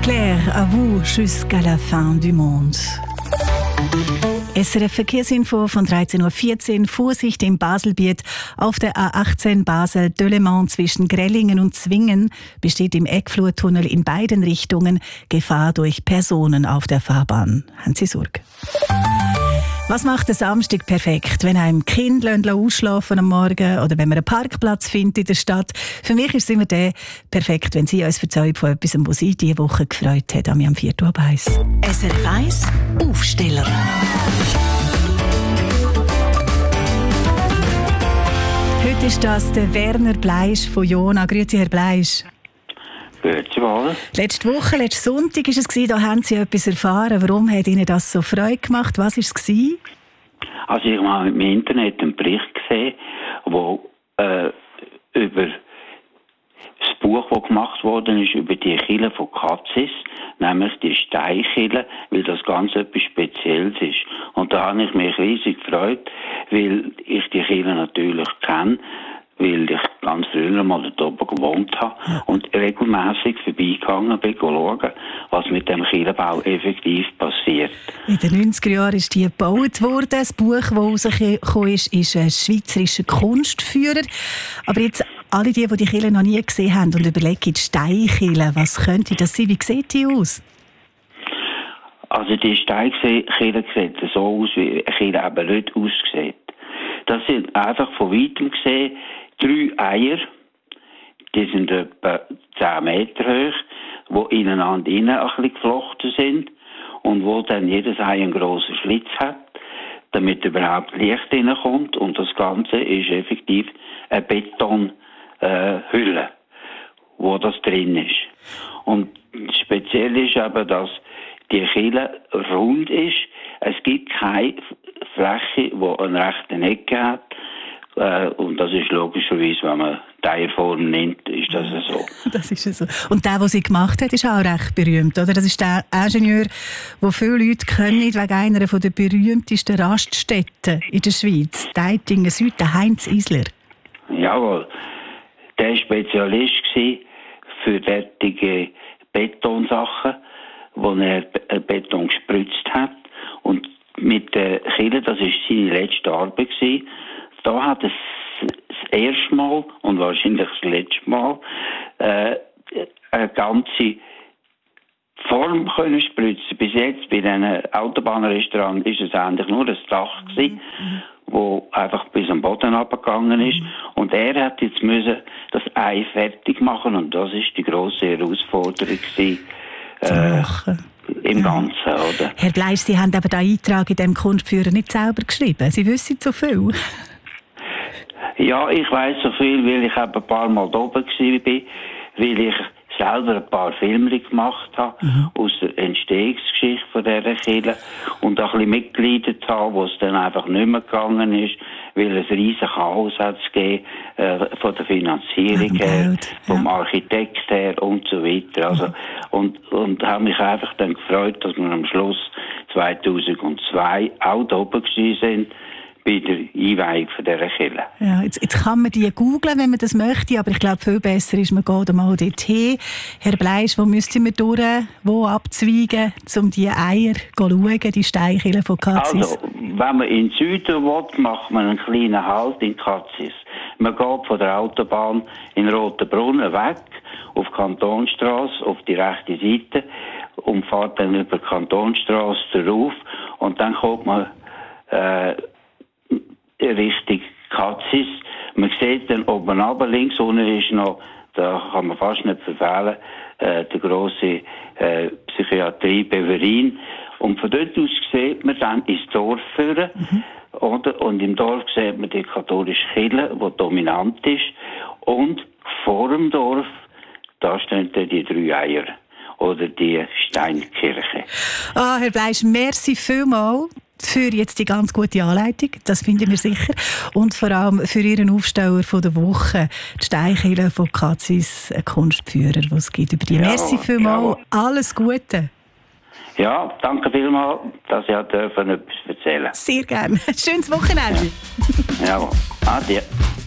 Claire, à vous jusqu'à la fin du monde. SRF Verkehrsinfo von 13.14 Uhr. Vorsicht im Baselbiet. Auf der A18 Basel-Delemont zwischen Grellingen und Zwingen besteht im Eckflurtunnel in beiden Richtungen Gefahr durch Personen auf der Fahrbahn. Haben Sie Sorge? Was macht den Samstag perfekt? Wenn einem Kind ausschlafen am Morgen oder wenn man einen Parkplatz findet in der Stadt. Für mich ist es immer perfekt, wenn Sie uns erzählen von etwas, was Sie diese Woche gefreut hat, am 4.1. SRF 1 Aufsteller. Heute ist das der Werner Bleisch von Jona. Grüezi, Herr Bleisch. Grüezi wohl. Letzte Woche, letzten Sonntag war es, da haben Sie etwas erfahren. Warum hat Ihnen das so Freude gemacht? Was war es? Also ich habe im Internet einen Bericht gesehen, wo über das Buch, das gemacht worden ist, über die Kirche von Katzis, nämlich die Steinkirche, weil das ganz etwas Spezielles ist. Und da habe ich mich riesig gefreut, weil ich die Kirche natürlich kenne, weil ich ganz früher mal dort oben gewohnt habe und regelmässig vorbeigegangen bin, schauen, was mit dem Kirchenbau effektiv passiert. In den 90er Jahren ist die gebaut worden. Das Buch, das rausgekommen ist ein schweizerischer Kunstführer. Aber jetzt alle die Kirche noch nie gesehen haben und überlegen, die Steinkirche, was könnte das sein? Wie sieht die aus? Also die Steinkirche sieht so aus, wie eine Kirche eben nicht aussieht. Das sind einfach von weitem gesehen 3 Eier, die sind etwa 10 Meter hoch, die ineinander ein bisschen geflochten sind und wo dann jedes Ei einen grossen Schlitz hat, damit überhaupt Licht reinkommt. Und das Ganze ist effektiv eine Betonhülle, wo das drin ist. Und speziell ist aber, dass die Kirche rund ist. Es gibt keine Fläche, die eine rechte Ecke hat. Und das ist logischerweise, wenn man Teilform nimmt, ist das so. Das ist so. Und der Sie gemacht hat, ist auch recht berühmt, oder? Das ist der Ingenieur, den viele Leute kennen, wegen einer der berühmtesten Raststätten in der Schweiz, Deitingen Süd, der Heinz Isler. Jawohl. Der war Spezialist für derartige Betonsachen, wo er Beton gespritzt hat. Und mit der Kirche, das war seine letzte Arbeit. Da hat es das erste Mal und wahrscheinlich das letzte Mal eine ganze Form können spritzen. Bis jetzt bei diesen Autobahnrestaurants ist es eigentlich nur das Dach gewesen, wo einfach bis am Boden runtergegangen ist. Und er hat jetzt müssen das Ei fertig machen und das ist die grosse Herausforderung gewesen, im Ganzen, oder? Herr Bleisch, Sie haben aber den Eintrag in diesem Kunstführer nicht selber geschrieben. Sie wissen so viel. Ja, ich weiss so viel, weil ich ein paar Mal da oben war, weil ich selber ein paar Filme gemacht habe aus der Entstehungsgeschichte von dieser Kirche und ein bisschen mitgeleitet habe, wo es dann einfach nicht mehr gegangen ist, weil es riesen Chaos hat es gegeben, von der Finanzierung her, vom Architekt her und so weiter. Also, und habe mich einfach dann gefreut, dass wir am Schluss 2002 auch da oben sind, bei der Einweihung von dieser Kirche. Ja, jetzt kann man die googlen, wenn man das möchte, aber ich glaube, viel besser ist, man geht mal dorthin. Herr Bleisch, wo müssten wir durch, wo abzweigen, um die Eier zu schauen, die Steinkirche von Katzis? Also, wenn man in den Süden will, macht man einen kleinen Halt in Katzis. Man geht von der Autobahn in Rotenbrunnen weg, auf die Kantonstrasse, auf die rechte Seite, und fährt dann über die Kantonstrasse darauf, und dann kommt man Richtung Katzis. Man sieht dann oben runter, links unten ist noch, da kann man fast nicht verfehlen, der grosse Psychiatrie Beverin. Und von dort aus sieht man dann ins Dorf führen, oder? Und im Dorf sieht man die katholische Kirche, die dominant ist. Und vor dem Dorf, da stehen dann die 3 Eier. Oder die Steinkirche. Herr Bleisch, merci vielmals für jetzt die ganz gute Anleitung, das finden wir sicher. Und vor allem für Ihren Aufsteller von der Woche, die Steinkirche von Katzis, ein Kunstführer, den es gibt über die. Merci vielmals, alles Gute. Ja, danke vielmals, dass ich etwas erzählen durfte. Sehr gerne. Schönes Wochenende. Ja. Jawohl. Adieu.